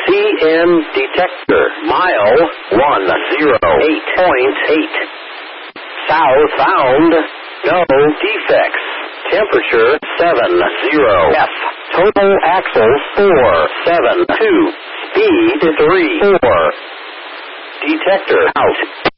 PN detector. Mile 108.8. South found. No defects. Temperature 70 F. Total axles 472. Speed 34. Detector out.